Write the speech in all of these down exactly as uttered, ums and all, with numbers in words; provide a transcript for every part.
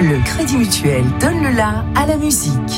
Le Crédit Mutuel donne le la à la musique.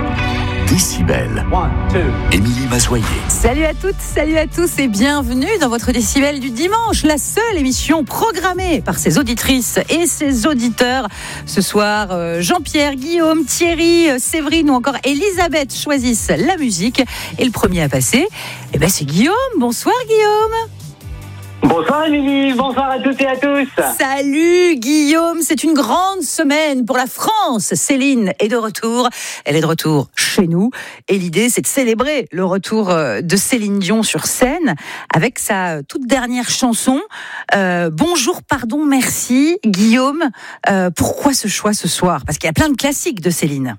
Décibel. Émilie Mazoyer. Salut à toutes, salut à tous et bienvenue dans votre Décibel du dimanche, la seule émission programmée par ses auditrices et ses auditeurs. Ce soir, euh, Jean-Pierre, Guillaume, Thierry, euh, Séverine ou encore Elisabeth choisissent la musique. Et le premier à passer, eh ben, c'est Guillaume. Bonsoir Guillaume. Bonsoir Émilie, bonsoir à toutes et à tous. Salut Guillaume, c'est une grande semaine pour la France. Céline est de retour, elle est de retour chez nous et l'idée c'est de célébrer le retour de Céline Dion sur scène avec sa toute dernière chanson. Euh, Bonjour, pardon, merci. Guillaume, euh, pourquoi ce choix ce soir ? Parce qu'il y a plein de classiques de Céline.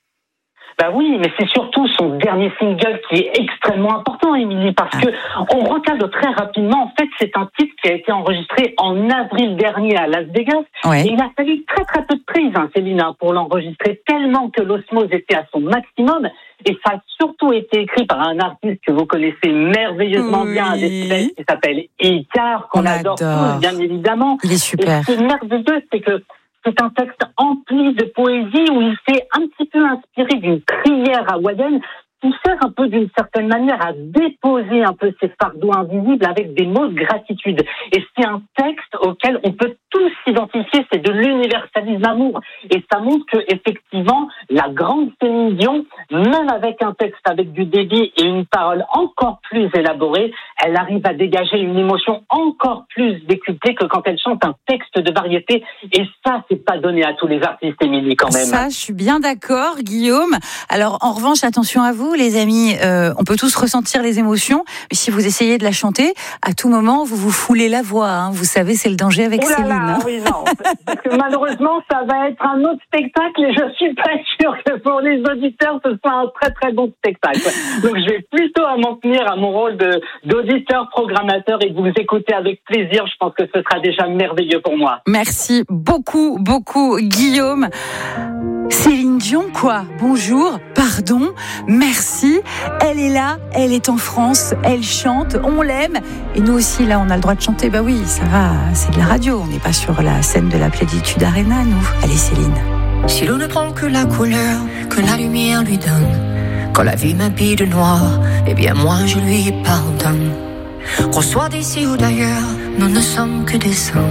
Bah oui, mais c'est surtout son dernier single qui est extrêmement important, Émilie, parce que on recadre très rapidement. En fait, c'est un titre qui a été enregistré en avril dernier à Las Vegas. Ouais. Et il a fallu très très peu de prises, hein, Céline, pour l'enregistrer, tellement que l'osmose était à son maximum. Et ça a surtout été écrit par un artiste que vous connaissez merveilleusement oui. bien, un Décibel, qui s'appelle Icare, qu'on adore tous, bien évidemment. Il est super. Et ce qui est merveilleux, c'est que c'est un texte empli de poésie où il s'est un petit peu inspiré d'une prière hawaïenne qui sert un peu d'une certaine manière à déposer un peu ces fardeaux invisibles avec des mots de gratitude. Et c'est un texte auquel on peut tous s'identifier, c'est de l'universalisme d'amour. Et ça montre que effectivement, la grande Céline Dion, même avec un texte avec du débit et une parole encore plus élaborée, elle arrive à dégager une émotion encore plus décuplée que quand elle chante un texte de variété. Et ça, c'est pas donné à tous les artistes, Émilie, quand même. Ça, je suis bien d'accord, Guillaume. Alors, en revanche, attention à vous, les amis, euh, on peut tous ressentir les émotions, mais si vous essayez de la chanter, à tout moment, vous vous foulez la voix. Hein. Vous savez, c'est le danger avec Oulala, Céline. Hein. Oui, non. Parce que malheureusement, ça va être un autre spectacle et je suis pas sûre que pour les auditeurs, ce soit un très très bon spectacle. Donc, je vais plutôt m'en tenir à mon rôle de, d'auditeur, programmateur et de vous écouter avec plaisir. Je pense que ce sera déjà merveilleux pour moi. Merci beaucoup, beaucoup, Guillaume. Céline Dion, quoi ? Bonjour, pardon, merci. Elle est là, elle est en France, elle chante, on l'aime. Et nous aussi, là, on a le droit de chanter. Bah oui, ça va, c'est de la radio. On n'est pas sur la scène de la Plénitude Arena, nous. Allez, Céline. Si l'on ne prend que la couleur que la lumière lui donne, quand la vie m'habille de noir, eh bien moi je lui pardonne. Qu'on soit d'ici ou d'ailleurs, nous ne sommes que des saints.